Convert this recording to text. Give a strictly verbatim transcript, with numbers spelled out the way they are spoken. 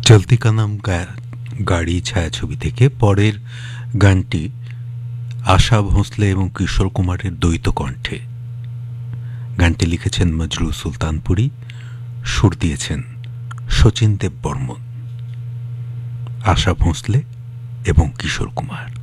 চলতি কা নাম গাড়ি ছায়াছবি থেকে পরের গানটি আশা ভোঁসলে এবং কিশোর কুমারের দ্বৈত কণ্ঠে। গানটি লিখেছেন মজরু সুলতানপুরি, সুর দিয়েছেন শচীন দেব বর্মন। আশা ভোঁসলে এবং কিশোর কুমার।